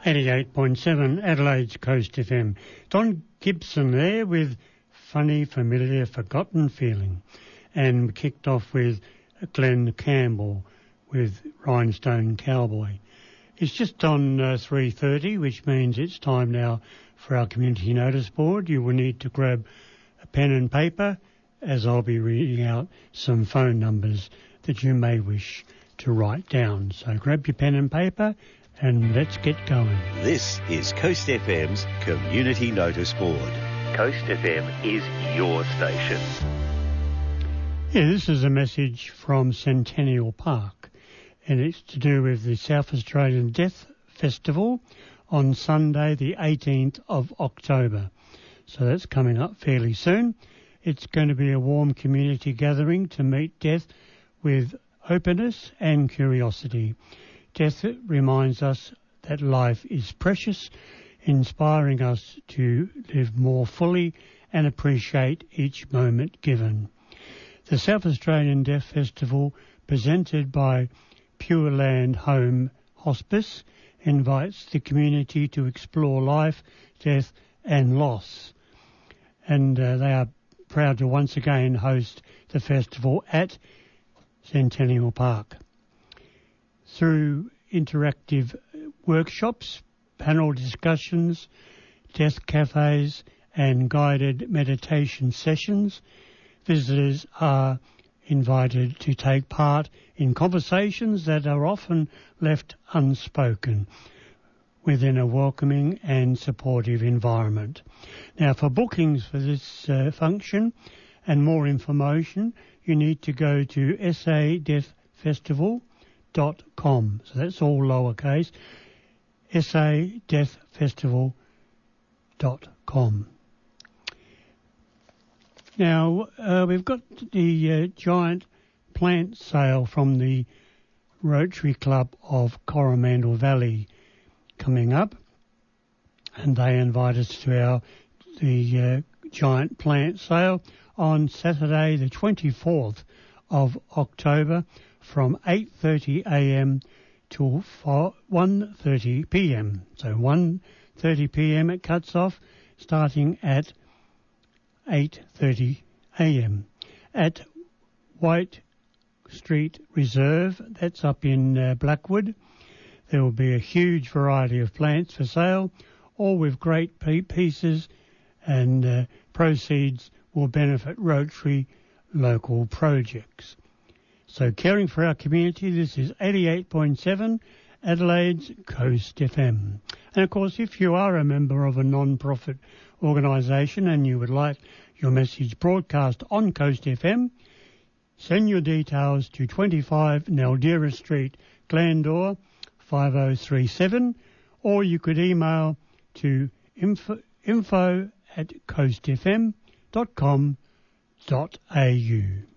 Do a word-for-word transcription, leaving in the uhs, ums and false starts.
eighty-eight point seven Adelaide's Coast F M. Don Gibson there with Funny, Familiar, Forgotten Feeling. And we kicked off with Glenn Campbell with Rhinestone Cowboy. It's just on uh, three thirty, which means it's time now for our community notice board. You will need to grab a pen and paper as I'll be reading out some phone numbers that you may wish to write down. So grab your pen and paper and let's get going. This is Coast F M's Community Notice Board. Coast F M is your station. Yeah, this is a message from Centennial Park, and it's to do with the South Australian Death Festival on Sunday the eighteenth of October. So that's coming up fairly soon. It's going to be a warm community gathering to meet death with openness and curiosity. Death reminds us that life is precious, inspiring us to live more fully and appreciate each moment given. The South Australian Death Festival, presented by Pure Land Home Hospice, invites the community to explore life, death and loss. And uh, they are proud to once again host the festival at Centennial Park. Through interactive workshops, panel discussions, death cafes and guided meditation sessions, visitors are invited to take part in conversations that are often left unspoken within a welcoming and supportive environment. Now, for bookings for this uh, function and more information, you need to go to s a death festival dot com. So that's all lowercase, s a death festival dot com. Now, uh, we've got the uh, giant plant sale from the Rotary Club of Coromandel Valley coming up, and they invite us to our the uh, giant plant sale on Saturday the twenty-fourth of October from eight thirty a m till one thirty p m. So one thirty p m it cuts off, starting at eight thirty a m at White Street Reserve. That's up in uh, Blackwood. There will be a huge variety of plants for sale, all with great pieces, and uh, proceeds will benefit Rotary local projects. So caring for our community, this is eighty-eight point seven Adelaide's Coast F M. And of course, if you are a member of a non-profit organisation and you would like your message broadcast on Coast F M, send your details to twenty-five Naldera Street, Glandore, five oh three seven, or you could email to info, info at coast f m dot com dot a u.